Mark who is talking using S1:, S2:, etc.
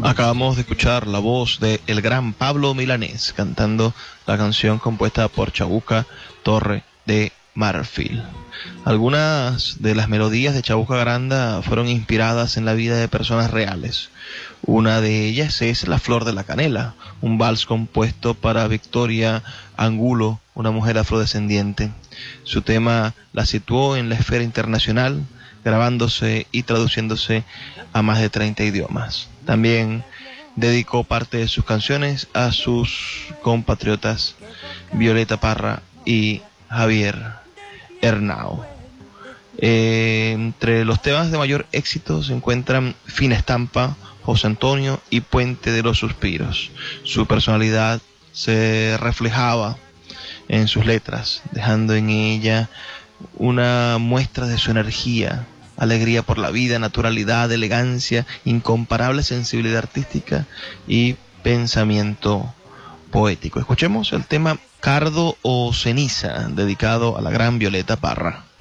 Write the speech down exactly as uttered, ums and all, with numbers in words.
S1: Acabamos de escuchar la voz de el gran Pablo Milanés cantando la canción compuesta por Chabuca Torre de Marfil. Algunas de las melodías de Chabuca Granda fueron inspiradas en la vida de personas reales. Una de ellas es La Flor de la Canela, un vals compuesto para Victoria Angulo, una mujer afrodescendiente. Su tema la situó en la esfera internacional, grabándose y traduciéndose a más de treinta idiomas. También dedicó parte de sus canciones a sus compatriotas Violeta Parra y Javier Hernao. Eh, entre los temas de mayor éxito se encuentran Fina Estampa, José Antonio y Puente de los Suspiros. Su personalidad se reflejaba en sus letras, dejando en ella una muestra de su energía, alegría por la vida, naturalidad, elegancia, incomparable sensibilidad artística y pensamiento poético. Escuchemos el tema Cardo o Ceniza, dedicado a la gran Violeta Parra.